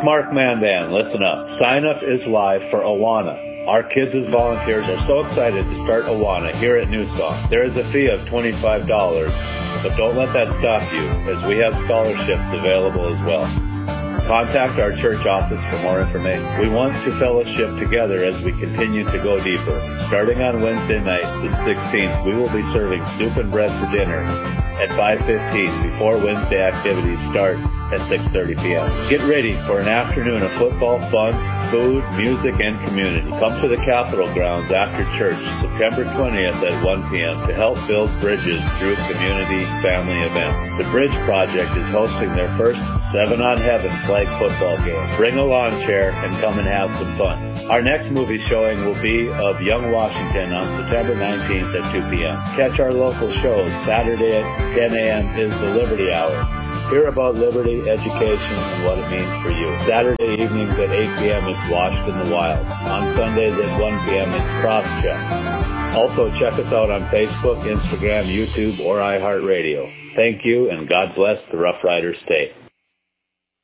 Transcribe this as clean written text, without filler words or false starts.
Mark Mandan, listen up. Sign-up is live for Awana. Our kids as volunteers are so excited to start Awana here at New Song. There is a fee of $25, but don't let that stop you, as we have scholarships available as well. Contact our church office for more information. We want to fellowship together as we continue to go deeper. Starting on Wednesday night, the 16th, we will be serving soup and bread for dinner at 5:15 before Wednesday activities start at 6:30 p.m. Get ready for an afternoon of football fun, food, music, and community. Come to the Capitol grounds after church September 20th at 1 p.m. to help build bridges through community family events. The Bridge Project is hosting their first 7 on Heaven flag football game. Bring a lawn chair and come and have some fun. Our next movie showing will be of Young Washington on September 19th at 2 p.m. Catch our local shows. Saturday at 10 a.m. is the Liberty Hour. Hear about liberty, education, and what it means for you. Saturday evenings at 8 p.m. is Washed in the Wild. On Sundays at 1 p.m. it's Crosscheck. Also, check us out on Facebook, Instagram, YouTube, or iHeartRadio. Thank you, and God bless the Rough Rider State.